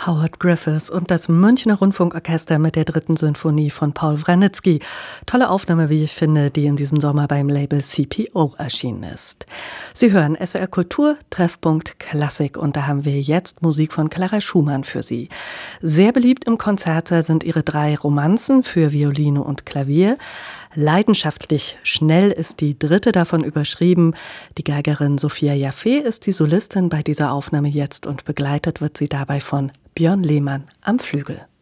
Howard Griffiths und das Münchner Rundfunkorchester mit der 3. Sinfonie von Paul Wranitzky. Tolle Aufnahme, wie ich finde, die in diesem Sommer beim Label CPO erschienen ist. Sie hören SWR Kultur, Treffpunkt Klassik und da haben wir jetzt Musik von Clara Schumann für Sie. Sehr beliebt im Konzertsaal sind ihre 3 Romanzen für Violine und Klavier. Leidenschaftlich schnell ist die 3. davon überschrieben. Die Geigerin Sophia Jaffe ist die Solistin bei dieser Aufnahme jetzt und begleitet wird sie dabei von Björn Lehmann am Flügel.